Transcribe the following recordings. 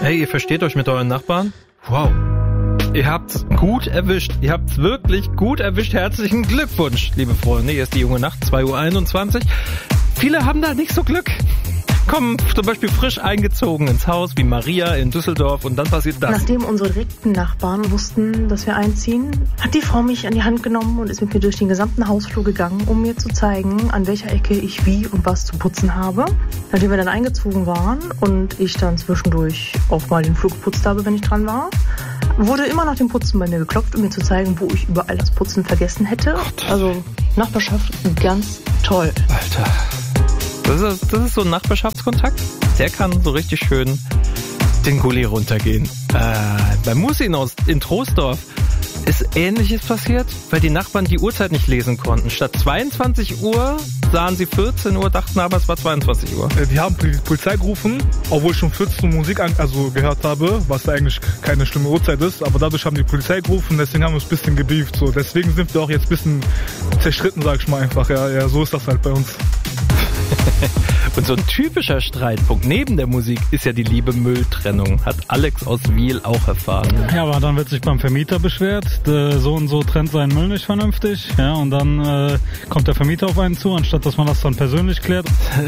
Hey, ihr versteht euch mit euren Nachbarn? Wow. Ihr habt's gut erwischt. Ihr habt's wirklich gut erwischt. Herzlichen Glückwunsch, liebe Freunde. Hier ist die junge Nacht, 2:21 Uhr. Viele haben da nicht so Glück. Kommen zum Beispiel frisch eingezogen ins Haus, wie Maria in Düsseldorf, und dann passiert das. Nachdem unsere direkten Nachbarn wussten, dass wir einziehen, hat die Frau mich an die Hand genommen und ist mit mir durch den gesamten Hausflur gegangen, um mir zu zeigen, an welcher Ecke ich wie und was zu putzen habe. Nachdem wir dann eingezogen waren und ich dann zwischendurch auch mal den Flur geputzt habe, wenn ich dran war, wurde immer nach dem Putzen bei mir geklopft, um mir zu zeigen, wo ich überall das Putzen vergessen hätte. Gott. Also Nachbarschaft ganz toll. Alter. Das ist so ein Nachbarschaftskontakt. Der kann so richtig schön den Gully runtergehen. Bei Musin in Troisdorf ist Ähnliches passiert, weil die Nachbarn die Uhrzeit nicht lesen konnten. Statt 22 Uhr sahen sie 14 Uhr, dachten aber, es war 22 Uhr. Die haben die Polizei gerufen, obwohl ich schon 14 Uhr Musik gehört habe, was eigentlich keine schlimme Uhrzeit ist. Aber dadurch haben die Polizei gerufen, deswegen haben wir uns ein bisschen gebrieft. So. Deswegen sind wir auch jetzt ein bisschen zerstritten, sag ich mal einfach. Ja, so ist das halt bei uns. Und so ein typischer Streitpunkt neben der Musik ist ja die liebe Mülltrennung. Hat Alex aus Wiel auch erfahren. Ja, aber dann wird sich beim Vermieter beschwert, so und so trennt seinen Müll nicht vernünftig. Ja, und dann kommt der Vermieter auf einen zu, anstatt dass man das dann persönlich klärt.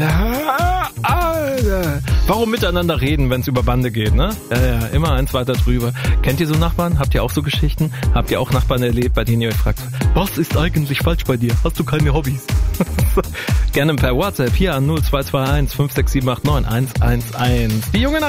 Warum miteinander reden, wenn es über Bande geht, ne? Ja, immer eins weiter drüber. Kennt ihr so Nachbarn? Habt ihr auch so Geschichten? Habt ihr auch Nachbarn erlebt, bei denen ihr euch fragt, was ist eigentlich falsch bei dir? Hast du keine Hobbys? Gerne per WhatsApp hier an 0221 56789 111. Die junge